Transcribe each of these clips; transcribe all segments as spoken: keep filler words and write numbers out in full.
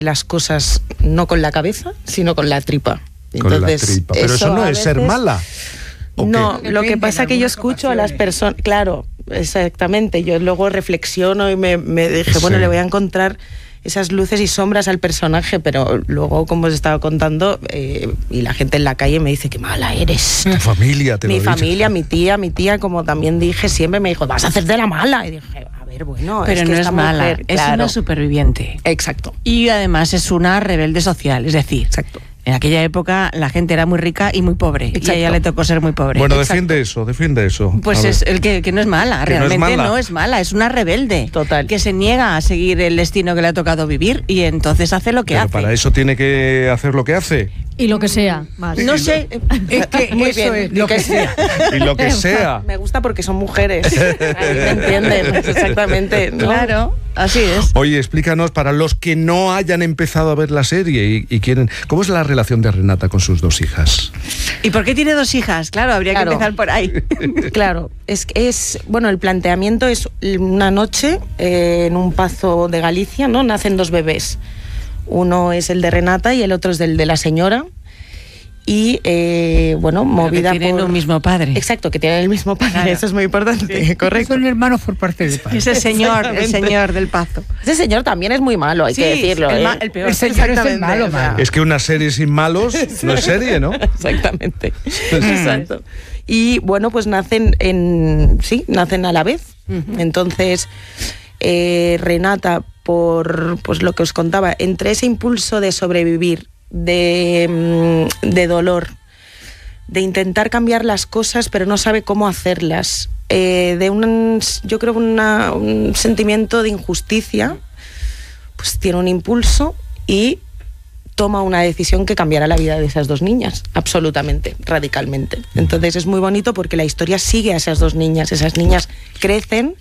las cosas no con la cabeza, sino con la tripa. Con Entonces, la tripa. Pero eso, eso no es veces, ser mala. No, qué? Lo que pasa es que yo escucho a las personas, claro, exactamente, yo luego reflexiono y me, me dije, sí. bueno, le voy a encontrar esas luces y sombras al personaje, pero luego, como os estaba contando, eh, y la gente en la calle me dice, qué mala eres. Tu familia te lo Mi ha familia, dicho. mi tía, mi tía, como también dije, siempre me dijo, vas a hacer de la mala. Y dije, a ver, bueno, pero es que no esta es mala, mujer, es claro. una superviviente. Exacto. Y además es una rebelde social, es decir, exacto. En aquella época la gente era muy rica y muy pobre. Exacto. Y a ella le tocó ser muy pobre. Bueno, Exacto. defiende eso, defiende eso. Pues es el que, que no es mala, que realmente no es mala. no es mala, es una rebelde. Total. Que se niega a seguir el destino que le ha tocado vivir y entonces hace lo que Pero hace. para eso tiene que hacer lo que hace. Y lo que sea, más. No sé, es que Muy eso bien. es lo que sea. Y lo que sea. Me gusta porque son mujeres. Ahí me entienden, exactamente, ¿no? Claro, así es. Oye, explícanos, para los que no hayan empezado a ver la serie y, y quieren, ¿cómo es la relación de Renata con sus dos hijas? ¿Y por qué tiene dos hijas? Claro, habría Claro. que empezar por ahí. Claro, es, es bueno, el planteamiento es una noche eh, en un pazo de Galicia, ¿no? Nacen dos bebés. Uno es el de Renata y el otro es el de la señora. Y, eh, bueno, movida Pero que tienen por... un mismo padre. Exacto, que tienen el mismo padre, Claro. Eso es muy importante, Sí. correcto. Son hermanos por parte del padre. Ese señor, el Exactamente. señor del pazo. Ese señor también es muy malo, hay Sí, que decirlo. el, ¿eh? ma- el peor. El señor es el Exactamente, malo, o sea, malo. Es que una serie sin malos no es serie, ¿no? Exactamente. Exacto. Y bueno, pues nacen en sí, nacen a la vez. Uh-huh. Entonces, eh, Renata, por pues lo que os contaba, entre ese impulso de sobrevivir, de, de dolor, de intentar cambiar las cosas, pero no sabe cómo hacerlas, eh, de un, yo creo, una, un sentimiento de injusticia, pues tiene un impulso y toma una decisión que cambiará la vida de esas dos niñas, absolutamente, radicalmente. Entonces es muy bonito porque la historia sigue a esas dos niñas, esas niñas crecen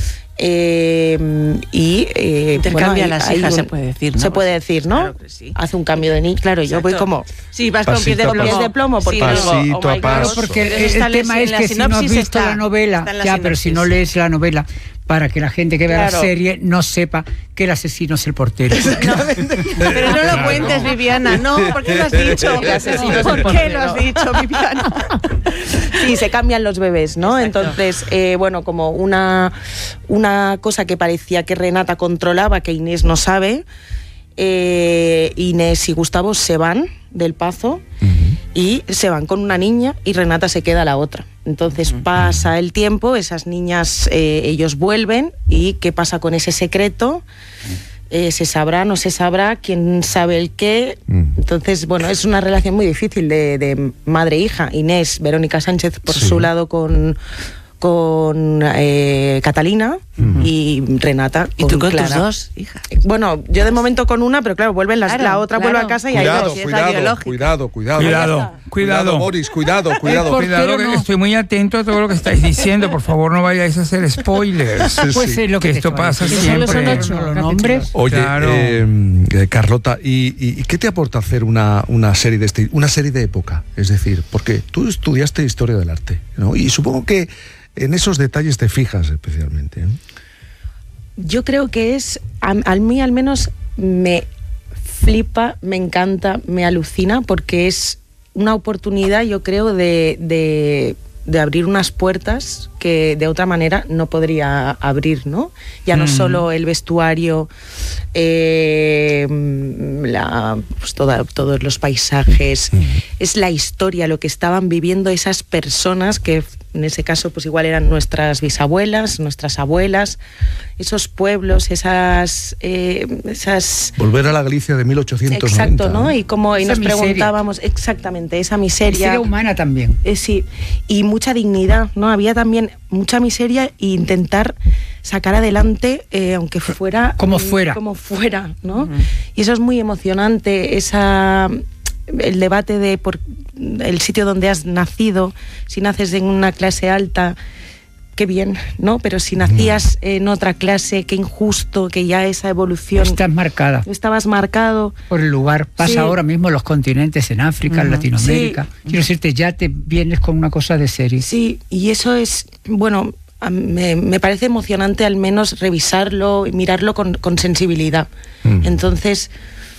eh, y... Eh, Intercambia bueno, hay, las hay hijas, un, se puede decir, ¿no? Se puede decir, ¿no? Claro que sí. Hace un cambio de niña, claro, Exacto. yo voy como... Sí, vas con pies de Pasito a plomo. pies de plomo, porque Sí, Pasito luego, a oh my God. paso. Claro, porque el, Pero el está en tema la- es en la que si no has sinopsis visto está- la novela, está en la ya, pero si no sinopsis. lees la novela, para que la gente que vea Claro. la serie no sepa que el asesino es el portero. No, pero no lo cuentes, Viviana, no, ¿por qué lo has dicho? El asesino es el ¿Por qué portero. lo has dicho, Viviana? Sí, se cambian los bebés, ¿no? Exacto. Entonces, eh, bueno, como una, una cosa que parecía que Renata controlaba, que Inés no sabe, eh, Inés y Gustavo se van del Pazo uh-huh. y se van con una niña y Renata se queda la otra. Entonces uh-huh. pasa el tiempo, esas niñas, eh, ellos vuelven y ¿qué pasa con ese secreto? Eh, se sabrá, no se sabrá, quién sabe el qué. Mm. Entonces, bueno, es una relación muy difícil de, de madre-hija. Inés, Verónica Sánchez, por sí. su lado con, con eh, Catalina mm. y Renata. ¿Y tú con Clara. tus dos, hija? Bueno, yo de momento con una, pero claro, vuelven las, claro, la otra claro. vuelve a casa y cuidado, hay dos. Cuidado, cuidado, cuidado, cuidado. Cuidado, cuidado. Boris, cuidado, cuidado. Cuidado, que estoy muy atento a todo lo que estáis diciendo. Por favor, no vayáis a hacer spoilers. Sí, pues sí. es lo que, que esto pasa decir. siempre. Solo son ocho los nombres. Oye, claro. eh, Carlota, ¿y, y qué te aporta hacer una, una serie de este, una serie de época? Es decir, porque tú estudiaste historia del arte, ¿no? Y supongo que en esos detalles te fijas especialmente, ¿no? Yo creo que es, a, a mí al menos me flipa, me encanta, me alucina, porque es una oportunidad, yo creo, de, de, de abrir unas puertas que de otra manera no podría abrir, ¿no? Ya no mm. solo el vestuario, eh, la, pues toda, todos los paisajes, mm. es la historia, lo que estaban viviendo esas personas que en ese caso pues igual eran nuestras bisabuelas, nuestras abuelas, esos pueblos, esas... Eh, esas volver a la Galicia de mil ochocientos noventa. Exacto, ¿no? Y, como, y nos miseria. preguntábamos, exactamente, esa miseria. Miseria humana también. Eh, sí, y mucha dignidad, ¿no? Había también mucha miseria e intentar sacar adelante, eh, aunque fuera... Como fuera. Como fuera, ¿no? Uh-huh. Y eso es muy emocionante, esa... el debate de por el sitio donde has nacido, si naces en una clase alta, qué bien, ¿no? Pero si nacías en otra clase, qué injusto, que ya esa evolución... Estás marcada. Estabas marcado. Por el lugar. Pasa sí. ahora mismo en los continentes, en África, uh-huh. en Latinoamérica. Sí. Quiero decirte, ya te vienes con una cosa de serie. Sí, y eso es, bueno... Me, me parece emocionante al menos revisarlo y mirarlo con, con sensibilidad. Mm. Entonces,